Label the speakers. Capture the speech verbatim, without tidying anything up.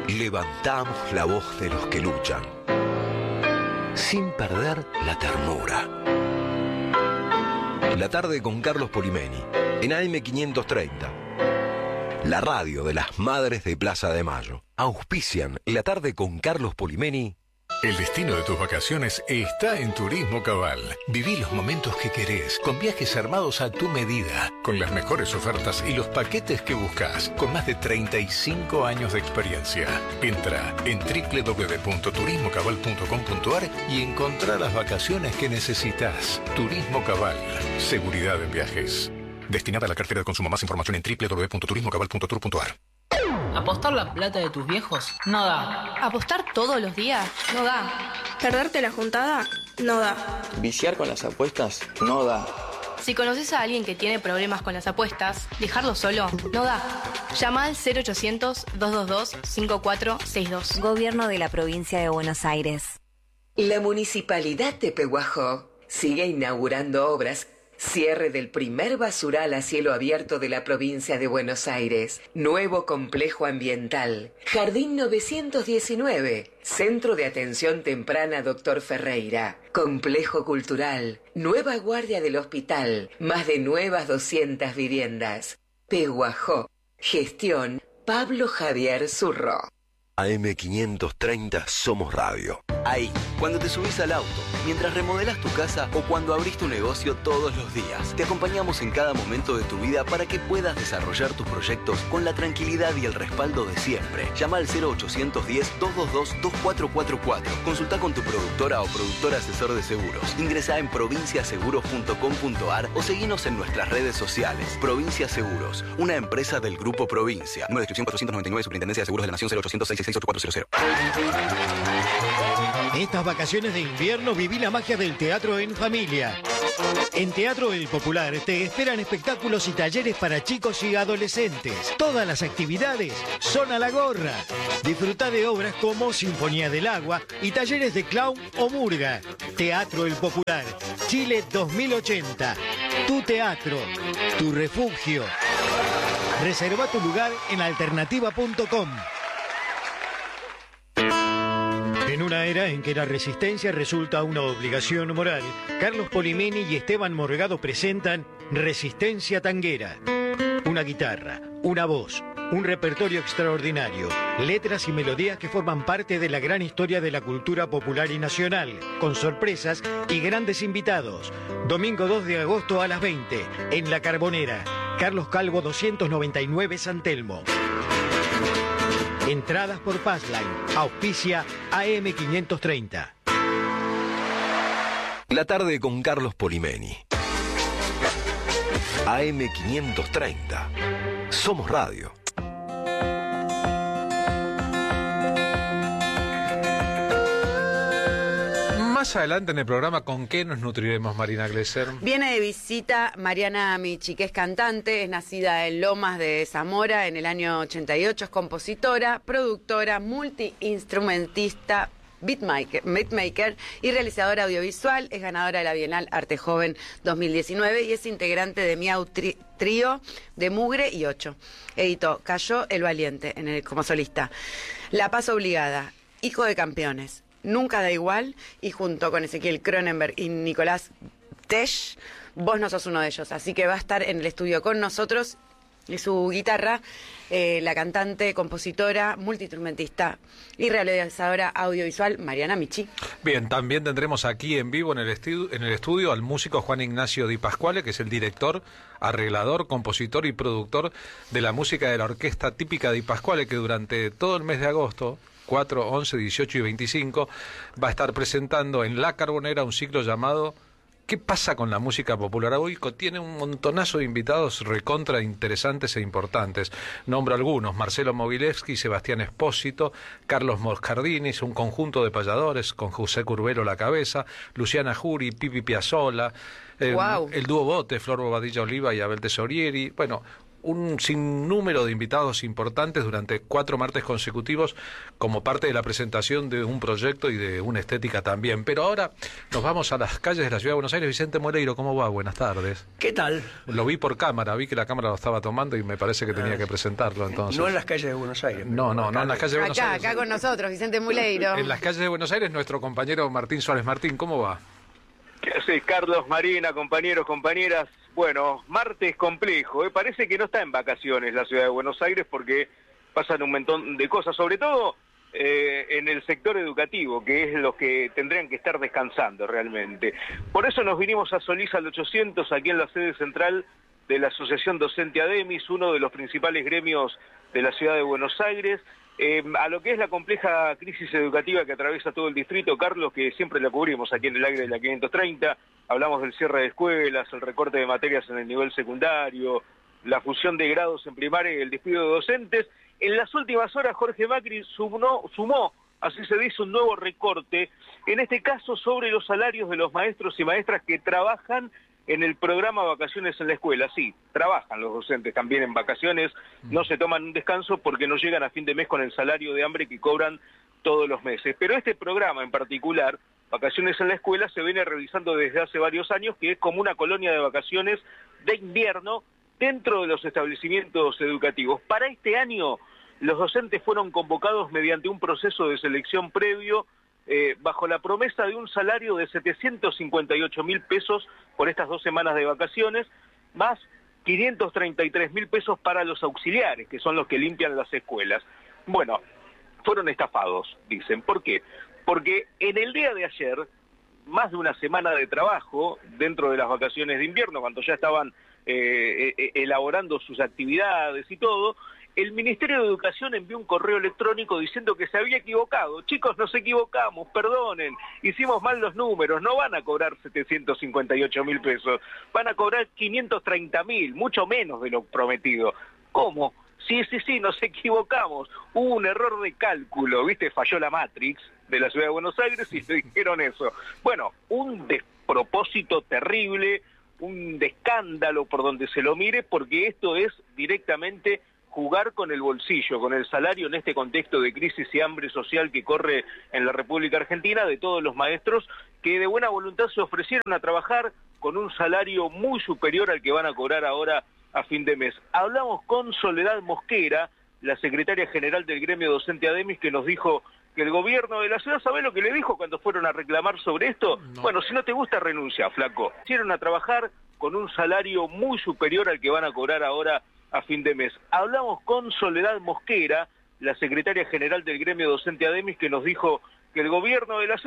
Speaker 1: levantamos la voz de los que luchan, sin perder la ternura. La tarde con Carlos Polimeni, en A M quinientos treinta. La radio de las madres de Plaza de Mayo. Auspician La tarde con Carlos Polimeni.
Speaker 2: El destino de tus vacaciones está en Turismo Cabal. Viví los momentos que querés, con viajes armados a tu medida, con las mejores ofertas y los paquetes que buscas, con más de treinta y cinco años de experiencia. Entra en doble u doble u doble u punto turismo cabal punto com punto a r y encontrá las vacaciones que necesitas. Turismo Cabal. Seguridad en viajes. Destinada a la cartera de consumo. Más información en doble u doble u doble u punto turismo cabal punto tour punto a r.
Speaker 3: ¿Apostar la plata de tus viejos? No da.
Speaker 4: ¿Apostar todos los días? No da.
Speaker 5: ¿Perderte la juntada? No da.
Speaker 6: ¿Viciar con las apuestas? No da.
Speaker 4: Si conoces a alguien que tiene problemas con las apuestas, dejarlo solo no da. Llama al cero ochocientos, dos dos dos, cinco cuatro seis dos.
Speaker 7: Gobierno de la Provincia de Buenos Aires.
Speaker 8: La Municipalidad de Pehuajó sigue inaugurando obras. Cierre del primer basural a cielo abierto de la provincia de Buenos Aires. Nuevo complejo ambiental. Jardín novecientos diecinueve. Centro de Atención Temprana Doctor Ferreira. Complejo cultural. Nueva guardia del hospital. Más de nuevas doscientas viviendas. Pehuajó. Gestión Pablo Javier Zurro.
Speaker 1: A M quinientos treinta Somos Radio.
Speaker 9: Ahí, cuando te subís al auto, mientras remodelas tu casa o cuando abrís tu negocio todos los días. Te acompañamos en cada momento de tu vida para que puedas desarrollar tus proyectos con la tranquilidad y el respaldo de siempre. Llama al cero ochocientos diez, doscientos veintidós, veinticuatro cuarenta y cuatro. Consulta con tu productora o productor asesor de seguros. Ingresá en provincia seguros punto com punto a r o seguinos en nuestras redes sociales. Provincia Seguros, una empresa del Grupo Provincia. Número de inscripción cuatrocientos noventa y nueve, Superintendencia de Seguros de la Nación, cero ochocientos, seiscientos sesenta y seis, ochenta y cuatro cero.
Speaker 10: Estas vacaciones de invierno viví la magia del teatro en familia. En Teatro El Popular te esperan espectáculos y talleres para chicos y adolescentes. Todas las actividades son a la gorra. Disfruta de obras como Sinfonía del Agua y talleres de clown o murga. Teatro El Popular, Chile dos mil ochenta. Tu teatro, tu refugio. Reserva tu lugar en alternativa punto com. En una era en que la resistencia resulta una obligación moral, Carlos Polimeni y Esteban Morgado presentan Resistencia Tanguera. Una guitarra, una voz, un repertorio extraordinario, letras y melodías que forman parte de la gran historia de la cultura popular y nacional, con sorpresas y grandes invitados. Domingo dos de agosto a las veinte, en La Carbonera, Carlos Calvo doscientos noventa y nueve, San Telmo. Entradas por Passline. Auspicia A M quinientos treinta.
Speaker 1: La tarde con Carlos Polimeni. A M quinientos treinta. Somos Radio.
Speaker 11: Más adelante en el programa, ¿con qué nos nutriremos, Marina Glesser?
Speaker 12: Viene de visita Mariana Michi, que es cantante, es nacida en Lomas de Zamora en el año ochenta y ocho, es compositora, productora, multiinstrumentista, beatmaker, beatmaker y realizadora audiovisual, es ganadora de la Bienal Arte Joven dos mil diecinueve y es integrante de Miau tri, Trío de Mugre y Ocho. Editó Cayó el Valiente en el, como solista. La Paz Obligada, Hijo de Campeones, Nunca da igual, y junto con Ezequiel Cronenberg y Nicolás Tesch, vos no sos uno de ellos, así que va a estar en el estudio con nosotros y su guitarra, eh, la cantante, compositora, multiinstrumentista y realizadora audiovisual Mariana Michi.
Speaker 11: Bien, también tendremos aquí en vivo en el, en el estudio al músico Juan Ignacio Di Pasquale, que es el director, arreglador, compositor y productor de la música de la orquesta típica Di Pasquale, que durante todo el mes de agosto, cuatro, once, dieciocho y veinticinco, va a estar presentando en La Carbonera un ciclo llamado ¿Qué pasa con la música popular? Hoy tiene un montonazo de invitados recontra interesantes e importantes. Nombro algunos: Marcelo Mobilevsky, Sebastián Espósito, Carlos Moscardini, un conjunto de payadores con José Curbelo a la cabeza, Luciana Jury, Pipi Piazzolla, eh,
Speaker 12: wow.
Speaker 11: el dúo Bote, Flor Bobadilla Oliva y Abel Tesorieri. Bueno, un sinnúmero de invitados importantes durante cuatro martes consecutivos como parte de la presentación de un proyecto y de una estética también. Pero ahora nos vamos a las calles de la Ciudad de Buenos Aires. Vicente Moreiro, ¿cómo va? Buenas tardes.
Speaker 13: ¿Qué tal?
Speaker 11: Lo vi por cámara, vi que la cámara lo estaba tomando y me parece que tenía que presentarlo entonces.
Speaker 13: No en las calles de Buenos Aires.
Speaker 11: No, no, no en las calles de Buenos
Speaker 12: acá,
Speaker 11: Aires.
Speaker 12: Acá con nosotros, Vicente Moreiro.
Speaker 11: En las calles de Buenos Aires, nuestro compañero Martín Suárez. Martín, ¿cómo va?
Speaker 14: ¿Qué haces, Carlos, Marina, compañeros, compañeras? Bueno, martes complejo, ¿eh? Parece que no está en vacaciones la ciudad de Buenos Aires porque pasan un montón de cosas, sobre todo eh, en el sector educativo, que es los que tendrían que estar descansando realmente. Por eso nos vinimos a Solís al ochocientos, aquí en la sede central de la Asociación Docente ADEMIS, uno de los principales gremios de la ciudad de Buenos Aires, eh, a lo que es la compleja crisis educativa que atraviesa todo el distrito, Carlos, que siempre la cubrimos aquí en el aire de la quinientos treinta, hablamos del cierre de escuelas, el recorte de materias en el nivel secundario, la fusión de grados en primaria y el despido de docentes. En las últimas horas Jorge Macri sumó, sumó, así se dice, un nuevo recorte, en este caso sobre los salarios de los maestros y maestras que trabajan en el programa Vacaciones en la Escuela. Sí, trabajan los docentes también en vacaciones, no se toman un descanso porque no llegan a fin de mes con el salario de hambre que cobran todos los meses. Pero este programa en particular, Vacaciones en la Escuela, se viene realizando desde hace varios años, que es como una colonia de vacaciones de invierno dentro de los establecimientos educativos. Para este año, los docentes fueron convocados mediante un proceso de selección previo eh, bajo la promesa de un salario de setecientos cincuenta y ocho mil pesos por estas dos semanas de vacaciones, más quinientos treinta y tres mil pesos para los auxiliares, que son los que limpian las escuelas. Bueno, fueron estafados, dicen. ¿Por qué? Porque en el día de ayer, más de una semana de trabajo dentro de las vacaciones de invierno, cuando ya estaban eh, eh, elaborando sus actividades y todo, el Ministerio de Educación envió un correo electrónico diciendo que se había equivocado. Chicos, nos equivocamos, perdonen, hicimos mal los números, no van a cobrar setecientos cincuenta y ocho mil pesos, van a cobrar quinientos treinta mil, mucho menos de lo prometido. ¿Cómo? Sí, sí, sí, nos equivocamos, hubo un error de cálculo, ¿viste? Falló la Matrix de la ciudad de Buenos Aires y le dijeron eso. Bueno, un despropósito terrible, un escándalo por donde se lo mire, porque esto es directamente jugar con el bolsillo, con el salario en este contexto de crisis y hambre social que corre en la República Argentina, de todos los maestros que de buena voluntad se ofrecieron a trabajar con un salario muy superior al que van a cobrar ahora a fin de mes. Hablamos con Soledad Mosquera, la secretaria general del gremio docente ADEMIS, que nos dijo que el gobierno de la ciudad, ¿sabe lo que le dijo cuando fueron a reclamar sobre esto? No. Bueno, si no te gusta, renuncia, flaco. Hicieron a trabajar con un salario muy superior al que van a cobrar ahora a fin de mes. Hablamos con Soledad Mosquera, la secretaria general del gremio docente ADEMIS, que nos dijo que el gobierno de la ciudad